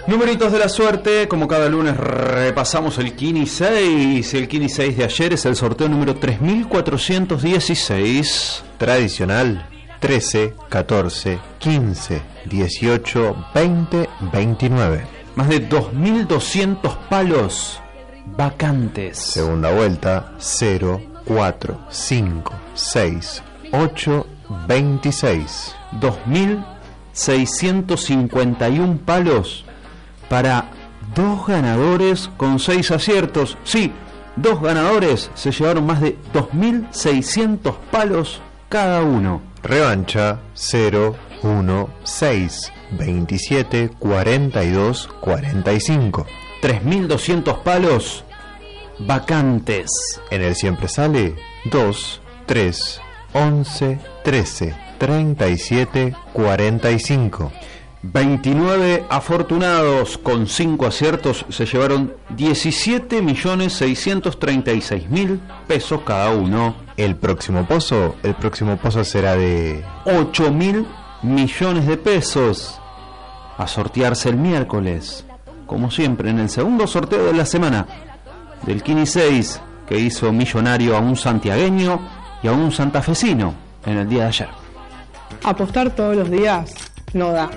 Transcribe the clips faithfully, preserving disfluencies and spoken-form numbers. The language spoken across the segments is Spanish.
Numeritos de la suerte, como cada lunes repasamos el Kini seis. El Kini seis de ayer es el sorteo número tres mil cuatrocientos dieciséis. Tradicional: trece, catorce, quince, dieciocho, veinte, veintinueve. Más de dos mil doscientos palos vacantes. Segunda vuelta: cero, cuatro, cinco, seis, ocho, veintiséis. dos mil seiscientos cincuenta y uno palos para dos ganadores con seis aciertos. Sí, dos ganadores se llevaron más de dos mil seiscientos palos cada uno. Revancha: cero, uno, seis, veintisiete, cuarenta y dos, cuarenta y cinco. tres mil doscientos palos vacantes. En el siempre sale dos, tres, once, trece, treinta y siete, cuarenta y cinco. veintinueve afortunados con cinco aciertos se llevaron diecisiete millones seiscientos treinta y seis mil pesos cada uno. El próximo pozo, el próximo pozo será de ocho mil millones de pesos, a sortearse el miércoles, como siempre en el segundo sorteo de la semana del Kini seis, que hizo millonario a un santiagueño y a un santafesino en el día de ayer. Apostar todos los días no da.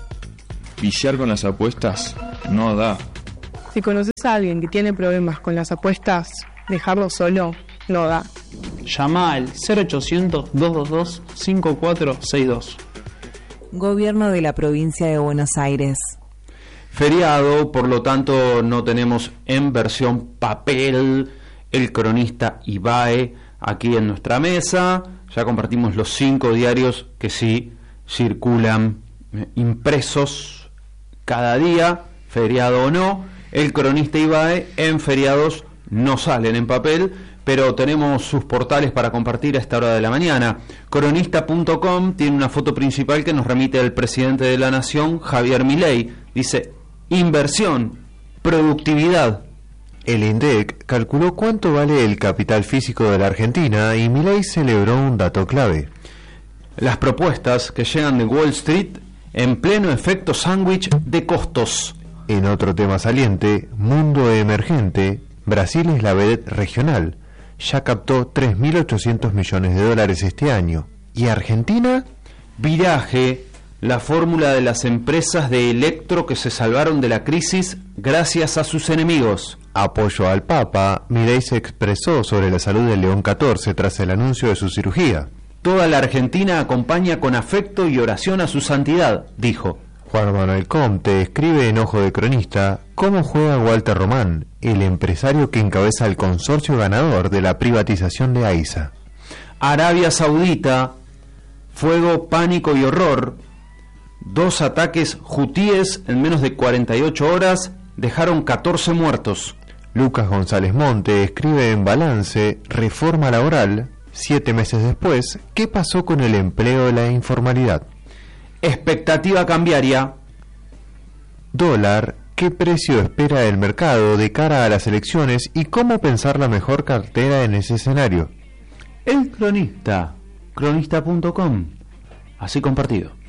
Viciar con las apuestas no da. Si conoces a alguien que tiene problemas con las apuestas, dejarlo solo no da. Llama al cero ochocientos, dos dos dos, cinco cuatro seis dos. Gobierno de la Provincia de Buenos Aires. Feriado, por lo tanto no tenemos en versión papel el cronista Ibae aquí en nuestra mesa. Ya compartimos los cinco diarios que sí circulan eh, impresos cada día, feriado o no. El cronista Ibae en feriados no salen en papel, pero tenemos sus portales para compartir a esta hora de la mañana. Cronista punto com tiene una foto principal que nos remite al presidente de la Nación, Javier Milei. Dice: inversión, productividad. El INDEC calculó cuánto vale el capital físico de la Argentina y Milei celebró un dato clave. Las propuestas que llegan de Wall Street en pleno efecto sándwich de costos. En otro tema saliente, mundo emergente, Brasil es la vedette regional. Ya captó tres mil ochocientos millones de dólares este año. ¿Y Argentina? Viraje, la fórmula de las empresas de electro que se salvaron de la crisis gracias a sus enemigos. Apoyo al Papa, Milei se expresó sobre la salud de León catorce tras el anuncio de su cirugía. Toda la Argentina acompaña con afecto y oración a su santidad, dijo. Juan Manuel Comte escribe en Ojo de Cronista cómo juega Walter Román, el empresario que encabeza el consorcio ganador de la privatización de AISA. Arabia Saudita, fuego, pánico y horror. Dos ataques hutíes en menos de cuarenta y ocho horas dejaron catorce muertos. Lucas González Monte escribe en Balance, reforma laboral, siete meses después, ¿qué pasó con el empleo de la informalidad? Expectativa cambiaria. Dólar, ¿qué precio espera el mercado de cara a las elecciones y cómo pensar la mejor cartera en ese escenario? El cronista, cronista punto com, así compartido.